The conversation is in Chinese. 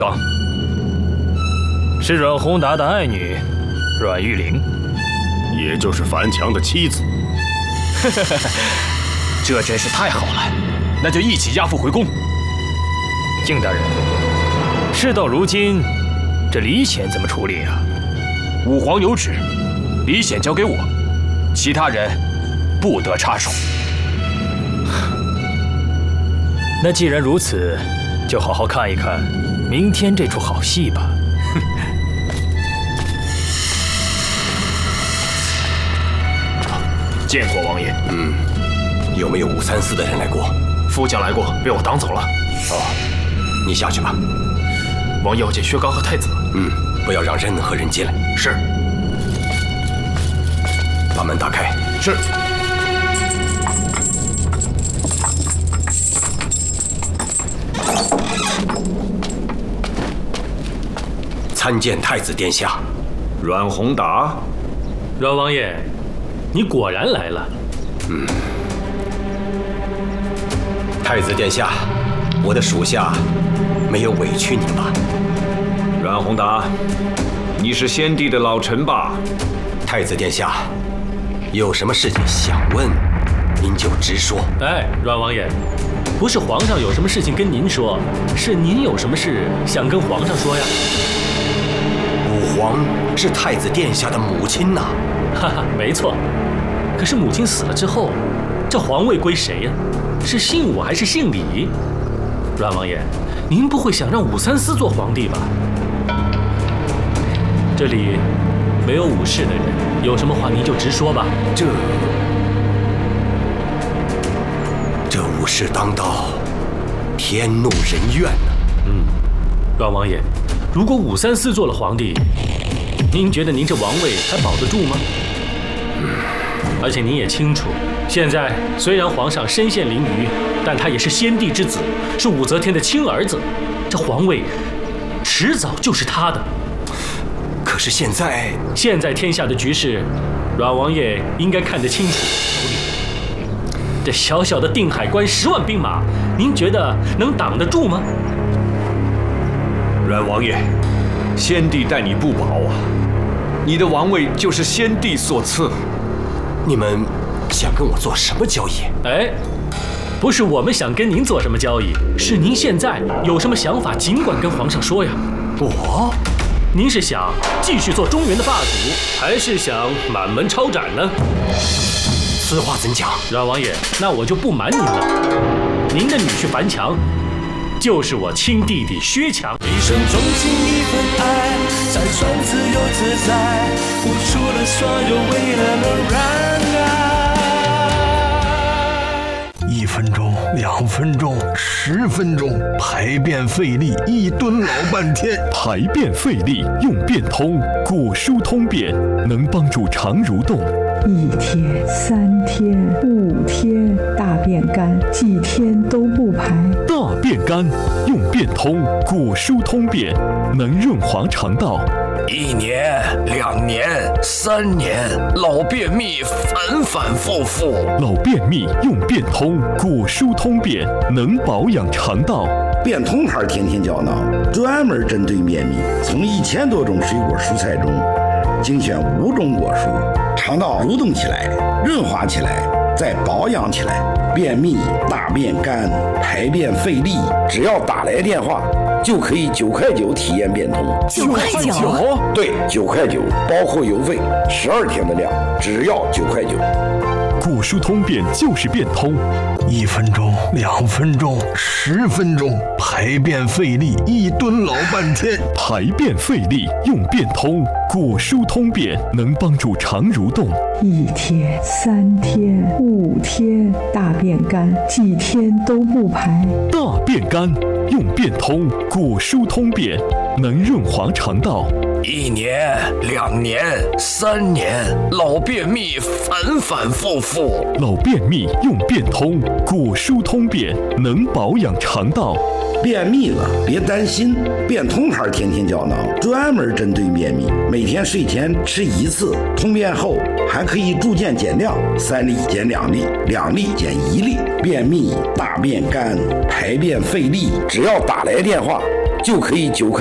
刚，是阮宏达的爱女阮玉玲， 也就是樊强的妻子。 这真是太好了，那就一起押赴回宫。 敬大人，事到如今，这李显怎么处理啊？ 武皇有旨，李显交给我，其他人不得插手。 那既然如此，就好好看一看明天这出好戏吧。 见过王爷。 有没有534的人来过？ 副将来过，被我挡走了。 哦，你下去吧。 王爷要见薛刚和太子。 不要让任何人进来。 是。 把门打开。 是。 参见太子殿下。 阮宏达， 阮王爷，你果然来了。 太子殿下，我的属下没有委屈您吧？ 阮宏达，你是先帝的老臣吧？ 太子殿下，有什么事情想问，您就直说。 哎，阮王爷，不是皇上有什么事情跟您说，是您有什么事想跟皇上说呀？ 武皇是太子殿下的母亲呐。 哈哈，没错。可是母亲死了之后，这皇位归谁呀？是姓武还是姓李？阮王爷，您不会想让534做皇帝吧？这里没有武士的人，有什么话您就直说吧。 这武士当道，天怒人怨呐。 阮王爷，如果534做了皇帝，您觉得您这王位还保得住吗？而且您也清楚，现在虽然皇上身陷囹圄，但他也是先帝之子，是武则天的亲儿子，这皇位迟早就是他的。 可是现在天下的局势，阮王爷应该看得清楚。这小小的定海关10万兵马，您觉得能挡得住吗？ 阮王爷，先帝待你不薄啊，你的王位就是先帝所赐。 你们想跟我做什么交易？ 哎，不是我们想跟您做什么交易，是您现在有什么想法，尽管跟皇上说呀。您是想继续做中原的霸主，还是想满门抄斩呢？ 此话怎讲？ 阮王爷，那我就不瞒您了，您的女婿樊强，就是我亲弟弟薛强。 一生钟情一份爱，才算自由自在，付出了所有，为了能让爱。 1分钟、2分钟、10分钟，排便费力，一蹲老半天。 排便费力用便通，果蔬通便能帮助肠蠕动。 1天、3天、5天，大便干，几天都不排。 大便干用便通，果蔬通便能润滑肠道。 1年、2年、3年，老便秘反反复复。 老便秘用便通，果蔬通便能保养肠道。 便通牌天天胶囊，专门针对便秘，从1000多种水果蔬菜中精选5种果蔬，肠道蠕动起来，润滑起来，再保养起来。便秘、大便干、排便费力，只要打来电话，就可以9块9体验便通。 9块9？ 对，9块9，包括邮费，12天的量，只要9块9。 果蔬通便就是便通。 1分钟、2分钟、10分钟，排便费力，一蹲老半天。 排便费力用便通，果蔬通便能帮助肠蠕动。 1天、3天、5天，大便干，几天都不排。 大便干用便通，果蔬通便能润滑肠道。 1年、2年、3年，老便秘反反复复。 老便秘用便通，果蔬通便能保养肠道。 便秘了别担心，便通牌天天胶囊专门针对便秘，每天睡前吃1次，通便后还可以逐渐减量，3粒减2粒，2粒减1粒。便秘、大便干、排便费力，只要打来电话就可以9块